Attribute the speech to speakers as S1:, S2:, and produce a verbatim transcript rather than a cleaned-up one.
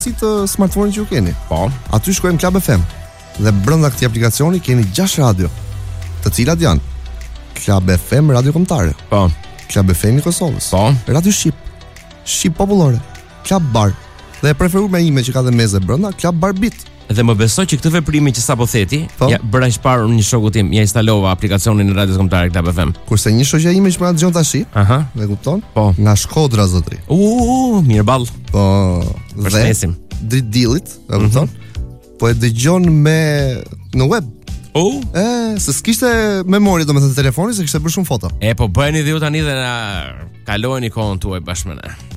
S1: afërsi të smartphone që ju keni.
S2: Po.
S1: Aty shkruajmë Club F M. Dhe brenda këtij aplikacioni keni gjashtë radio, të cilat janë Club F M Radio Kombëtare.
S2: Po.
S1: Club F M i Kosovës.
S2: Po.
S1: Radio Shqip. Shqip Popullore. Club Bar. Dhe e preferuar ime që ka dhe meze brenda, Club Bar Beat.
S2: Dhe më besoj që këtë veprimi që sapo theti,
S1: po?
S2: Ja bëra çfarë një shoku tim, ja instalova aplikacionin e radios kombëtare Club F M.
S1: Kurse një shoqja ime që më dëgjon tash,
S2: aha,
S1: e kupton?
S2: Po.
S1: Nga Shkodra zotri.
S2: U, mirë ball.
S1: Po.
S2: Përshëndesim.
S1: Drit dillit, e kupton? Mm-hmm. Po e dëgjon me në web.
S2: Oh,
S1: e, se s'kishte memori domethënë telefoni, se kishte bërë shumë foto.
S2: E po bëheni dhe ju tani dhe na kalojeni kohën tuaj bashkë me ne.